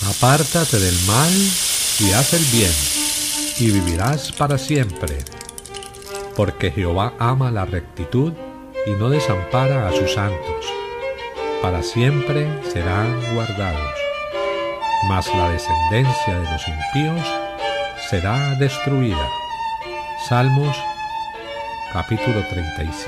Apártate del mal y haz el bien, y vivirás para siempre. Porque Jehová ama la rectitud y no desampara a sus santos. Para siempre serán guardados. Mas la descendencia de los impíos será destruida. Salmos capítulo 37.